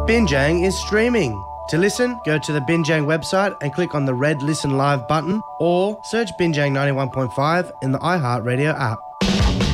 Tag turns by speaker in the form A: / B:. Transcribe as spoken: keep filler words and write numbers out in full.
A: Binjang is streaming. To listen, go to the Binjang website and click on the red Listen Live button or search Binjang ninety-one point five in the iHeartRadio app.